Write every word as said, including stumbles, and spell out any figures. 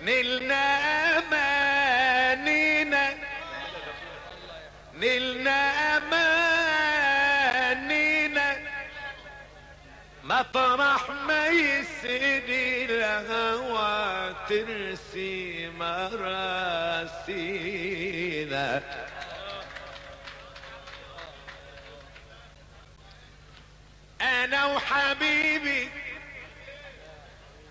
نلنا امانينا نلنا امانينا مطرح ما يسري الهوى ترسي مراسينا. انا وحبيبي